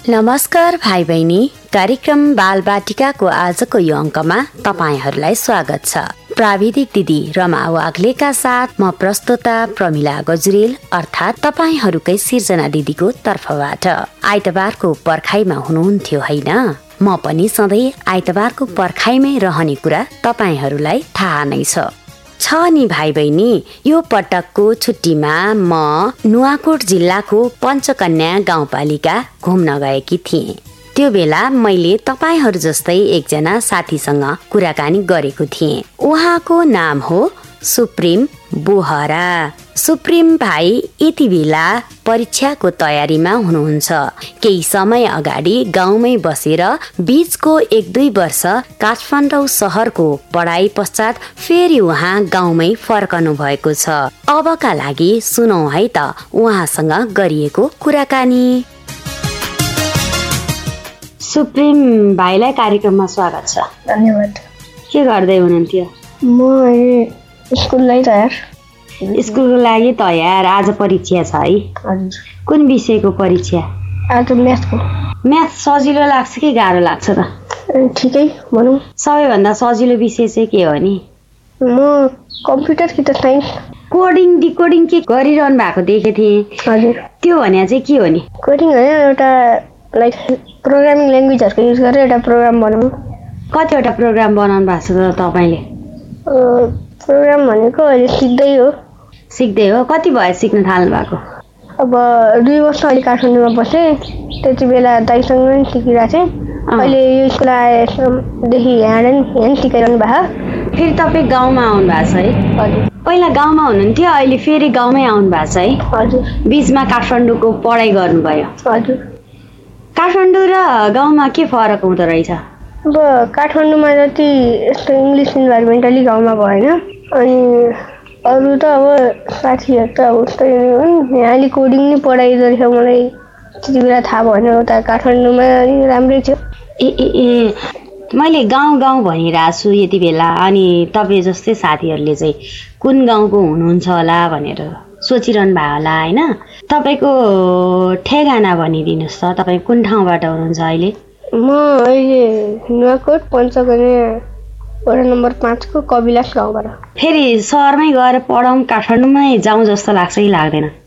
नमस्कार भाइ बहिनी, कार्यक्रम बालबाटिकाको आजको यो अङ्कमा तपाईहरूलाई स्वागत छ। प्राविधिक दिदी रमा वाग्लेका साथ म प्रस्तोता प्रमिला गजुरेल अर्थात् तपाईहरूकै सिर्जना दिदीको तर्फबाट। आइतबारको पर्खाइमा हुनुहुन्थ्यो होइन? म पनि सधैँ आइतबारको पर्खाइमै रहने कुरा तपाईहरूलाई थाहा नै छ नि भाइ बहिनी। यो पटकको छुट्टीमा म नुवाकोट जिल्लाको पञ्चकन्या गाउँपालिका घुम्न गएकी थिएँ। त्यो बेला मैले तपाईहरू जस्तै एकजना साथीसँग कुराकानी गरेको थिएँ। उहाँको नाम हो सुप्रिम बोहरा। सुप्रिम भाइ यति बेला परीक्षाको तयारीमा हुनुहुन्छ। केही समय अगाडि गाउँमै बसेर बीचको 1-2 वर्ष काठमाडौँ सहरको पढाइ पश्चात फेरि उहाँ गाउँमै फर्कनु भएको छ। अबका लागि सुनौ है त उहाँसँग गरिएको कुराकानी। सुप्रिम भाइलाई कार्यक्रममा स्वागत छ। धन्यवाद। के गर्दै हुनुहुन्थ्यो? म स्कुलको लागि तयार। आज परीक्षा छ है? हजुर। कुन विषयको परीक्षा? आज म्याथको। म्याथ सजिलो लाग्छ कि गाह्रो लाग्छ त? ठिकै भनौँ। सबैभन्दा सजिलो विषय चाहिँ के हो नि? म कम्प्युटर कि त साइन्स। कोडिङ डिकोडिङ के गरिरहनु भएको देखेको थिएँ। हजुर। त्यो भने चाहिँ के हो नि? कोडिङ होइन, एउटा लाइक प्रोग्रामिङ ल्याङ्ग्वेजहरूको युज गरेर एउटा प्रोग्राम बनाउनु। कतिवटा प्रोग्राम बनाउनु भएको छ त तपाईँले? प्रोग्राम भनेको अहिले सिक्दै हो। कति भयो सिक्न थाल्नु भएको? अब 2 वर्ष अहिले काठमाडौँमा बसेँ। त्यति बेला दाइसँग पनि सिकिरहेको थिएँ। अहिले यो स्कुल आएदेखि यहाँ सिकाइरहनु भएको। फेरि तपाईँ गाउँमा आउनु भएको छ है? हजुर। पहिला गाउँमा हुनुहुन्थ्यो, अहिले फेरि गाउँमै आउनु भएको छ है? हजुर। बिचमा काठमाडौँको पढाइ गर्नुभयो? हजुर। काठमाडौँ र गाउँमा के फरक हुँदो रहेछ? अब काठमाडौँमा जति यस्तो इङ्ग्लिस इन्भाइरोमेन्टली गाउँमा भएन। अनि अरू त अब साथीहरू त अब उस्तै हुन्। यहाँले कोडिङ नै पढाइरहेछ, मलाई त्यति बेला थाहा भएन। उता काठमाडौँमा राम्रै थियो। ए मैले गाउँ भनिरहेको छु यति बेला। अनि तपाईँ जस्तै साथीहरूले चाहिँ कुन गाउँको हुनुहुन्छ होला भनेर सोचिरहनु भयो होला होइन? तपाईँको ठेगाना भनिदिनुहोस् त, तपाईँ कुन ठाउँबाट हुनुहुन्छ अहिले? म अहिले नुवाकोट पञ्चकन्या वडा नम्बर 5 को कविलास गाउँबाट। फेरि सहरमै गएर पढौँ काठमाडौँमै जाउँ जस्तो लाग्छ कि लाग्दैन?